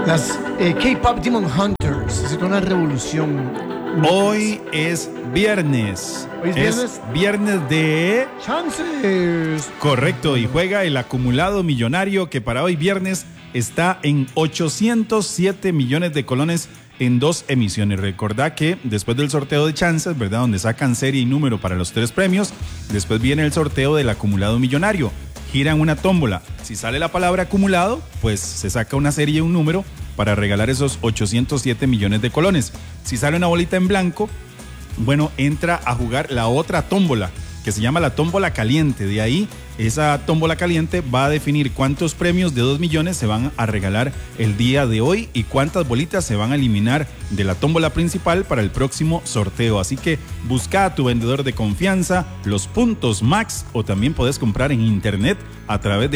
Las K-Pop Demon Hunters. Es una revolución. Hoy es viernes. ¿Hoy es viernes? Es viernes de... Chances. Correcto, y juega el acumulado millonario que para hoy viernes está en 807 millones de colones en 2 emisiones. Recordá que después del sorteo de chances, ¿verdad? Donde sacan serie y número para los 3 premios, después viene el sorteo del acumulado millonario. Giran una tómbola. Si sale la palabra acumulado, pues se saca una serie y un número para regalar esos 807 millones de colones. Si sale una bolita en blanco, bueno, entra a jugar la otra tómbola, que se llama la tómbola caliente. De ahí, esa tómbola caliente va a definir cuántos premios de 2 millones se van a regalar el día de hoy y cuántas bolitas se van a eliminar de la tómbola principal para el próximo sorteo. Así que busca a tu vendedor de confianza, los puntos Max, o también podés comprar en internet a través de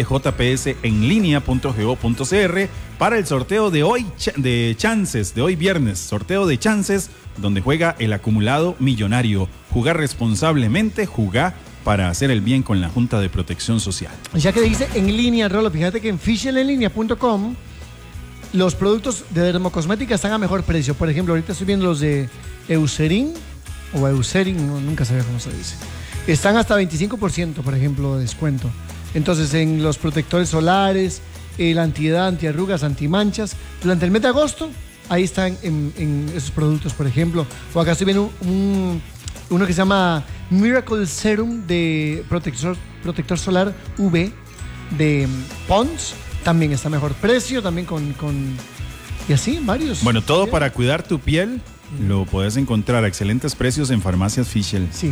jpsenlinea.go.cr para el sorteo de hoy de chances, de hoy viernes, sorteo de chances donde juega el acumulado millonario. Jugar responsablemente, jugar para hacer el bien con la Junta de Protección Social. Ya que dijiste en línea, Rolo, fíjate que en fishelenlinea.com los productos de dermocosmética están a mejor precio. Por ejemplo, ahorita estoy viendo los de Eucerin o Eucerin, nunca sabía cómo se dice. Están hasta 25%, por ejemplo, de descuento. Entonces, en los protectores solares, el antiedad, antiarrugas, antimanchas, durante el mes de agosto, ahí están en esos productos, por ejemplo. O acá estoy viendo uno que se llama Miracle Serum de protector solar UV de Pond's. También está a mejor precio, también con y así, varios. Bueno, todo para cuidar tu piel lo puedes encontrar a excelentes precios en Farmacias Fischel. Sí.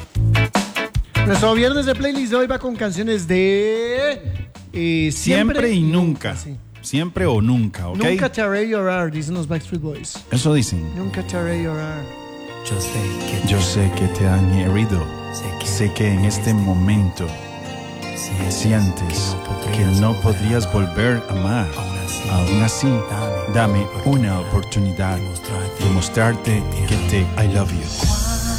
Nuestro viernes de playlist de hoy va con canciones de siempre y nunca. Sí. Siempre o nunca, ¿ok? Nunca te haré llorar, dicen los Backstreet Boys. Eso dicen. Nunca te haré llorar. Yo sé que te han herido. Sé que en este momento sientes que no podrías volver a amar. Aún así, dame una oportunidad de mostrarte que te I love you.